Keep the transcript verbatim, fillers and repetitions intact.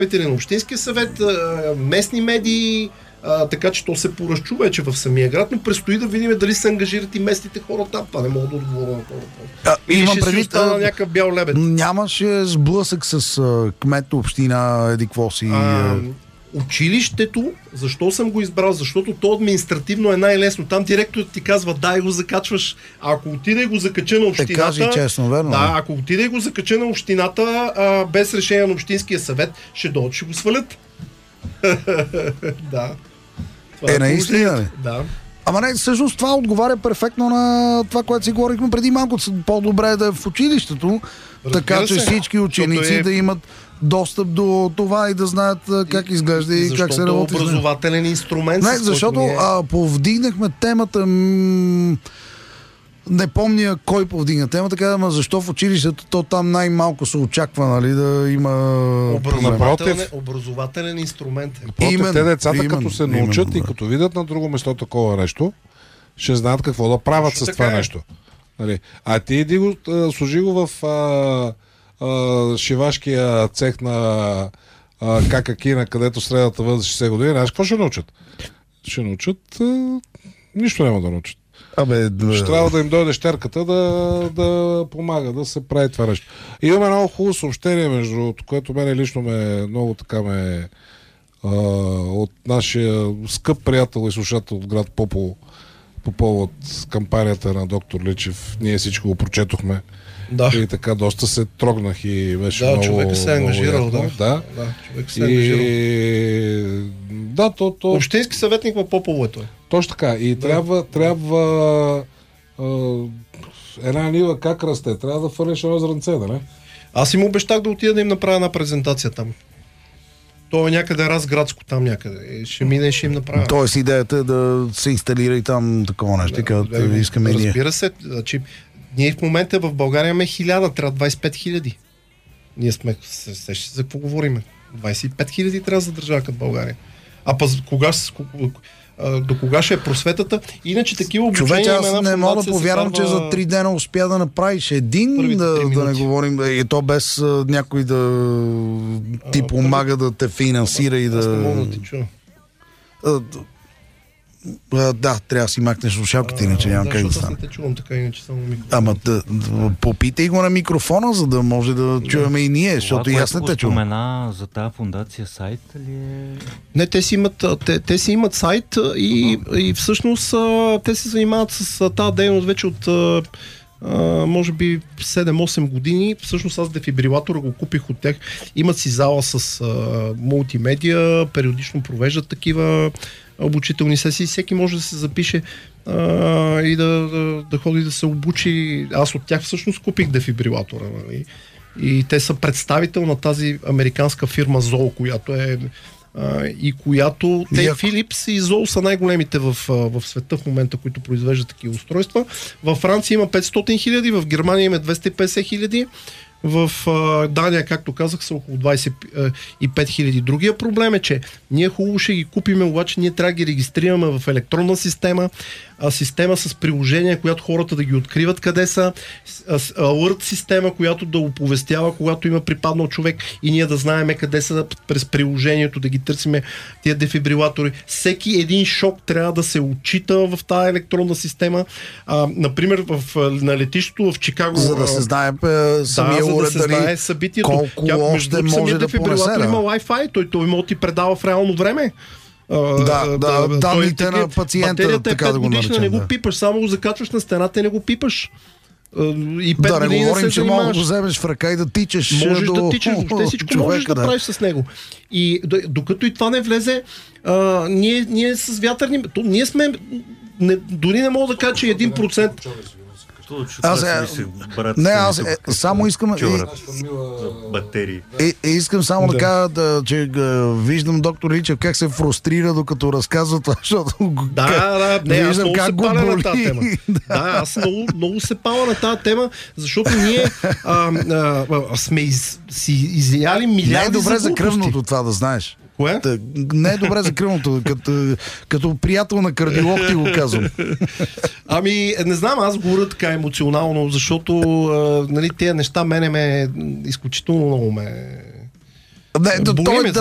на Общинския съвет, местни медии, а, така че то се поръчу вече в самия град, но предстои да видим дали се ангажират и местните хора там. Това не мога да отговоря на това. Или ще предвид, си остана някакъв бял лебед. Нямаше сблъсък с а, кмет община, еди какво си... А, училището, защо съм го избрал? Защото то административно е най-лесно. Там директорът ти казва, дай го закачваш. А ако отиде и го закача на общината... Е, кажи честно, верно. Да, ако отиде и го закача на общината, а, без решение на Общинския съвет, ще дойдат, ще го свалят. Да. Това е, наистина ли? Да. Ама не, всъщност това отговаря перфектно на това, което си говорихме преди малко. По-добре е да е в училището, разбира така че се, всички ученици е... да имат достъп до това и да знаят как изглежда и защото как се работи. Защото образователен инструмент. Не, защото ние... а, повдигнахме темата... М- не помня кой повдигна темата, така, ама защо в училището то там най-малко се очаква, нали, да има образователен, образователен инструмент. Напротив, те децата именно, като се научат именно, и като видят на друго место такова нещо, ще знаят какво да правят Защо с това е? нещо. Нали? А ти иди го, служи го в а, а, шивашкия цех на а, Какакина, където средната възраст шейсет години, знаеш какво ще научат? Ще научат а, нищо няма да научат. Абе, да... Ще трябва да им дойде щерката да, да помага, да се прави това нещо. И имаме много хубаво съобщение, между другото, което мене лично ме много така ме а, от нашия скъп приятел и слушател от град Попово по повод кампанията на доктор Личев. Ние всичко го прочетохме. Да. И така доста се трогнах и беше да, много... Да, човека се е ангажирал. Да, да. да човек се е ангажирал. И... Да, то, то... Общински съветник в Попово е той. Точно така. И да. трябва, трябва а, една нива как расте. Трябва да фърлиш едно зранце, да не? Аз им обещах да отида да им направя една презентация там. То е някъде разградско там някъде. Ще мине и ще им направя. Тоест идеята е да се инсталира и там такова нещо, да, да, да искаме разбира ние. Разбира се, значи, ние в момента в България имаме хиляда, трябва двайсет и пет хиляди. Ние сме, сещате за какво говориме? двайсет и пет хиляди трябва за държава като България. А пъз, кога, до кога ще е просветата? Иначе такива обучения... Човече, аз не мога да повярвам, че за три дена успя да направиш един, да, да не говорим, и то без а, някой да ти а, помага първи... да те финансира и да... Аз не мога да ти чуя. А, да, трябва да си макнеш слушалките, иначе няма да, как да стане. Аз не те чувам така, иначе само микрофон. Ама да, да, попитай го на микрофона, за да може да, да. чуваме и ние, защото и аз не те чувам. Спомена за тази фундация сайт ли е? Не, те си имат, те, те си имат сайт и, uh-huh. и всъщност те се занимават с тази дейност вече от Uh, може би седем-осем години. Всъщност аз дефибрилатора го купих от тях. Имат си зала с uh, мултимедия, периодично провеждат такива обучителни сесии. Всеки може да се запише uh, и да, да, да ходи да се обучи. Аз от тях всъщност купих дефибрилатора. Нали? И те са представител на тази американска фирма Зоо, която е Uh, и която те Яко. Philips и Зоо са най-големите в, в света в момента, които произвеждат такива устройства. Във Франция има петстотин хиляди, в Германия има двеста и петдесет хиляди, в uh, Дания, както казах, са около двайсет и пет хиляди. Другия проблем е, че ние хубаво ще ги купиме, обаче ние трябва да ги регистрираме в електронна система, а, система с приложение, която хората да ги откриват къде са, алърт система, която да оповестява, когато има припаднал човек и ние да знаем къде са през приложението, да ги търсиме тия дефибрилатори. Всеки един шок трябва да се отчита в тази електронна система. А, например, в, на летището в Чикаго. За да се знае самия да, уред, да се знае събитието. Колко Тя, още може да понесе. Има Wi-Fi, той, той може да ти предава в реално време. Да, да, да, данните на пациента, батерията е така да го наречем. Не го да. пипаш, само го закачваш на стената и не го пипаш. И да, не говорим, че мога да го вземеш в ръка и да тичаш. Можеш до... да тичаш, въобще всичко човека, можеш да, да правиш с него. И докато и това не влезе, а, ние, ние с вятърни... То, ние сме... Не, дори не мога да кажа, че един процент... Аз, е, не, аз е, само искам и, батерии. И, и искам само да, да кажа, да, че да, виждам доктор Личев как се фрустрира, докато разказва това, защото да, да, не, виждам аз как го боли. На тази тема. да. да, аз много, много се паля на тази тема, защото ние а, а, а, сме из, си изяли милиарди. Не е добре за, за кръвното това да знаеш. Кое? Та, не е добре за кръвното, като, като приятел на кардиолог ти го казвам. Ами, не знам, аз говоря така емоционално, защото а, нали, тези неща мене ме изключително много ме Не, той, Болиме,